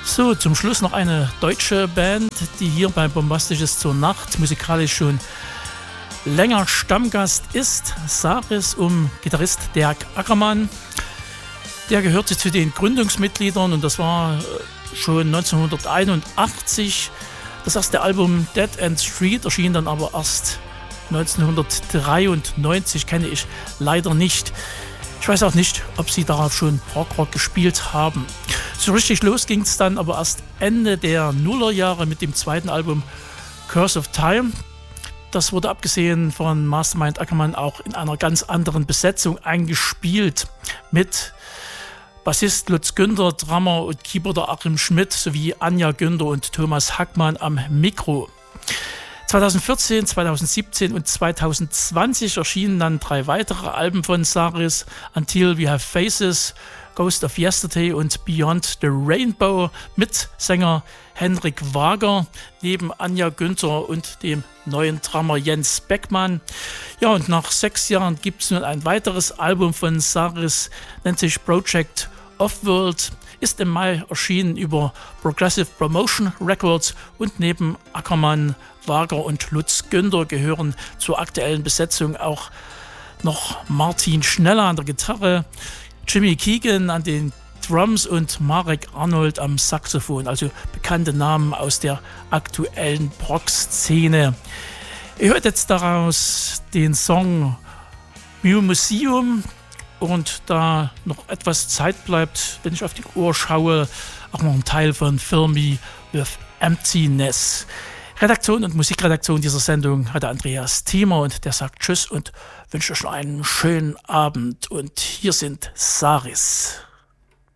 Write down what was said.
So, zum Schluss noch eine deutsche Band, die hier bei Bombastisches zur Nacht musikalisch schon länger Stammgast ist. Saris um Gitarrist Dirk Ackermann. Der gehörte zu den Gründungsmitgliedern und das war schon 1981. Das erste Album Dead End Street erschien dann aber erst 1993, kenne ich leider nicht. Ich weiß auch nicht, ob sie darauf schon Prog-Rock gespielt haben. So richtig los ging es dann aber erst Ende der Nullerjahre mit dem zweiten Album Curse of Time. Das wurde abgesehen von Mastermind Ackermann auch in einer ganz anderen Besetzung eingespielt mit Bassist Lutz Günther, Drummer und Keyboarder Achim Schmidt sowie Anja Günther und Thomas Hackmann am Mikro. 2014, 2017 und 2020 erschienen dann 3 weitere Alben von Saris: Until We Have Faces, Ghost of Yesterday und Beyond the Rainbow mit Sänger Henrik Wager neben Anja Günther und dem neuen Drummer Jens Beckmann. Ja, und nach 6 Jahren gibt es nun ein weiteres Album von Saris, nennt sich Project Offworld, ist im Mai erschienen über Progressive Promotion Records und neben Ackermann, Wager und Lutz Günther gehören zur aktuellen Besetzung auch noch Martin Schneller an der Gitarre, Jimmy Keegan an den Drums und Marek Arnold am Saxophon, also bekannte Namen aus der aktuellen Prog-Szene. Ihr hört jetzt daraus den Song Mew Museum und da noch etwas Zeit bleibt, wenn ich auf die Uhr schaue, auch noch ein Teil von Fill Me With Emptiness. Redaktion und Musikredaktion dieser Sendung hatte Andreas Thiemer und der sagt Tschüss und wünsche euch noch einen schönen Abend. Und hier sind Saris.